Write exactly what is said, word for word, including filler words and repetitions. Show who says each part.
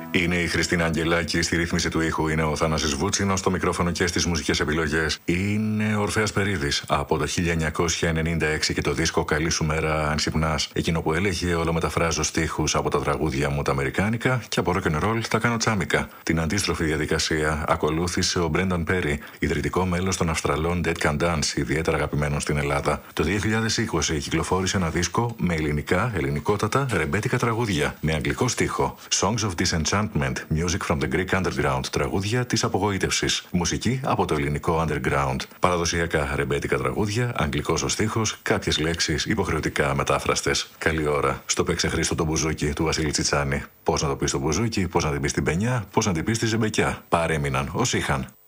Speaker 1: Είναι η Χριστίνα Αγγελάκη, στη ρύθμιση του ήχου είναι ο Θάνασης Βούτσινος, στο μικρόφωνο και στις μουσικές επιλογές είναι ο Ορφέας Περίδης από το χίλια εννιακόσια ενενήντα έξι και το δίσκο «Καλή σου μέρα αν ξυπνάς». Εκείνο που έλεγε «Όλο μεταφράζω στίχους από τα τραγούδια μου τα αμερικάνικα και από rock and roll τα κάνω τσάμικα». Την αντίστροφη διαδικασία ακολούθησε ο Μπρένταν Πέρι, ιδρυτικό μέλος των Αυστραλών Dead Can Dance, ιδιαίτερα αγαπημένων στην Ελλάδα. Το δύο χιλιάδες είκοσι κυκλοφόρησε ένα δίσκο με ελληνικά, ελληνικότατα, ρεμπέτικα τραγούδια με αγγλικό στίχο. Songs of Disenchantment, Music from the Greek Underground, τραγούδια της απογοήτευσης. Μουσική από το ελληνικό underground. Παραδοσιακά ρεμπέτικα τραγούδια, αγγλικός ο στίχος, κάποιες λέξεις υποχρεωτικά μετάφραστες. Καλή ώρα στο Παίξε Χρήστο το μπουζούκι του Βασίλη Τσιτσάνη. Πώς να το πεις στο μπουζούκι, πώς να την πεις στην πενιά, πώς να την πεις στη ζεμπεκιά. Παρέμειναν ως είχαν.